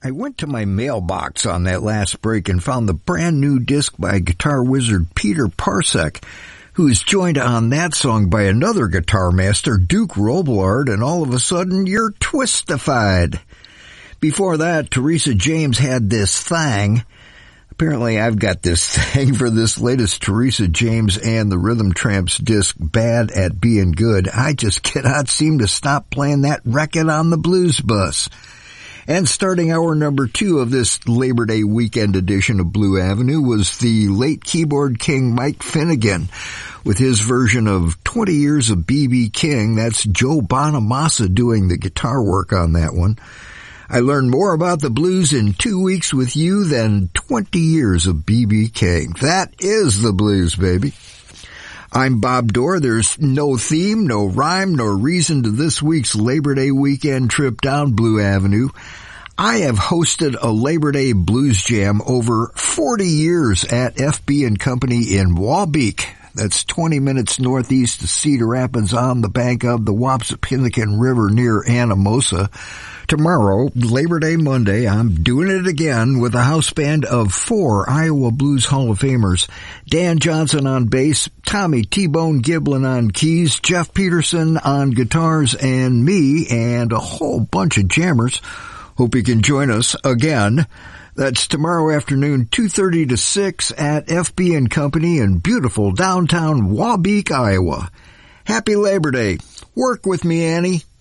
I went to my mailbox on that last break and found the brand new disc by guitar wizard Peter Parsek, who is joined on that song by another guitar master, Duke Robillard, and all of a sudden you're twistified. Before that, Teresa James had This Thing. Apparently I've got this thing for this latest Teresa James and the Rhythm Tramps disc, Bad at Being Good. I just cannot seem to stop playing that record on the blues bus. And starting hour number 2 of this Labor Day weekend edition of Blue Avenue was the late keyboard king Mike Finnegan with his version of 20 Years of B.B. King. That's Joe Bonamassa doing the guitar work on that one. I learned more about the blues in 2 weeks with you than 20 years of B.B. King. That is the blues, baby. I'm Bob Dorr. There's no theme, no rhyme, nor reason to this week's Labor Day weekend trip down Blue Avenue. I have hosted a Labor Day blues jam over 40 years at FB and Company in Waubeke. That's 20 minutes northeast of Cedar Rapids on the bank of the Wapsipinicon River near Anamosa. Tomorrow, Labor Day Monday, I'm doing it again with a house band of 4 Iowa Blues Hall of Famers. Dan Johnson on bass, Tommy T-Bone Giblin on keys, Jeff Peterson on guitars, and me, and a whole bunch of jammers. Hope you can join us again. That's tomorrow afternoon, 2:30 to 6 at FB and Company in beautiful downtown Waubeke, Iowa. Happy Labor Day. Work with me, Annie.